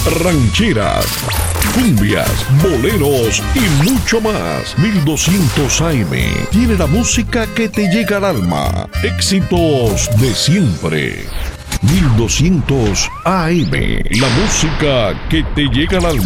rancheras, cumbias, boleros y mucho más. 1200 AM tiene la música que te llega al alma. Éxitos de siempre. 1200 AM, la música que te llega al alma.